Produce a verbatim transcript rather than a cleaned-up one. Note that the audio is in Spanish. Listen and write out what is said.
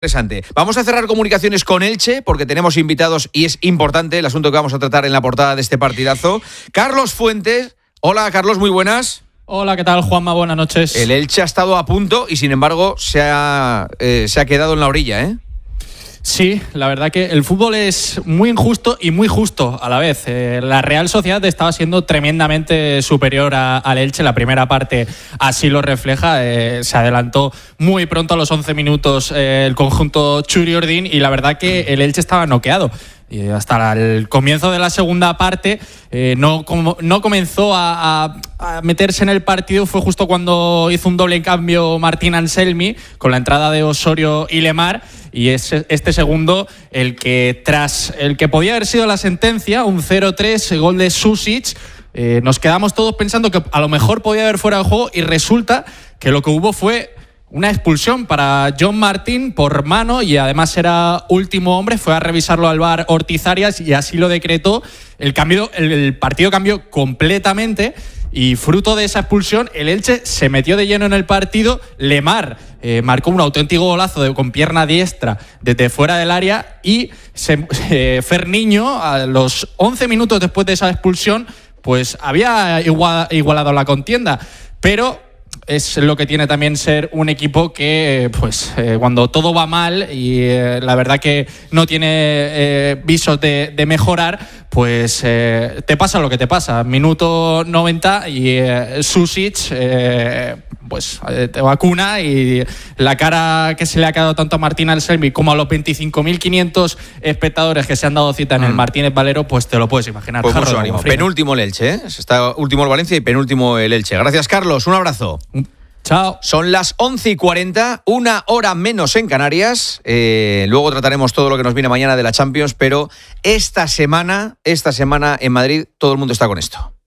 Interesante. Vamos a cerrar comunicaciones con Elche porque tenemos invitados y es importante el asunto que vamos a tratar en la portada de este partidazo. Carlos Fuentes. Hola, Carlos, muy buenas. Hola, ¿qué tal, Juanma? Buenas noches. El Elche ha estado a punto y, sin embargo, se ha, eh, se ha quedado en la orilla, ¿eh? Sí, la verdad que el fútbol es muy injusto y muy justo a la vez. Eh, la Real Sociedad estaba siendo tremendamente superior a, al Elche. La primera parte así lo refleja. Eh, se adelantó muy pronto a los once minutos eh, el conjunto Churiordín y la verdad que el Elche estaba noqueado. Y hasta el comienzo de la segunda parte eh, no, com- no comenzó a, a, a meterse en el partido. Fue justo cuando hizo un doble cambio Martín Anselmi con la entrada de Osorio y Lemar. Y es este segundo el que, tras el que podía haber sido la sentencia, un cero tres, gol de Susic, eh, nos quedamos todos pensando que a lo mejor podía haber fuera de juego y resulta que lo que hubo fue una expulsión para John Martín por mano y además era último hombre. Fue a revisarlo al V A R Ortiz Arias y así lo decretó. El, cambio, el, el partido cambió completamente y fruto de esa expulsión el Elche se metió de lleno en el partido. Lemar eh, marcó un auténtico golazo de, con pierna diestra desde fuera del área y se, eh, Ferniño a los once minutos después de esa expulsión pues había igual, igualado la contienda, pero es lo que tiene también ser un equipo que, pues, eh, cuando todo va mal y eh, la verdad que no tiene eh, visos de, de mejorar, pues eh, te pasa lo que te pasa. Minuto noventa y eh, Susic, eh, pues, eh, te vacuna y la cara que se le ha quedado tanto a Martín Anselmi como a los veinticinco mil quinientos espectadores que se han dado cita en mm. el Martínez Valero, pues te lo puedes imaginar. Pues mucho ánimo. Penúltimo el Elche, ¿eh? Está último el Valencia y penúltimo el Elche. Gracias, Carlos. Un abrazo. Chao. Son las once y cuarenta, una hora menos en Canarias. Eh, luego trataremos todo lo que nos viene mañana de la Champions, pero esta semana, esta semana en Madrid todo el mundo está con esto.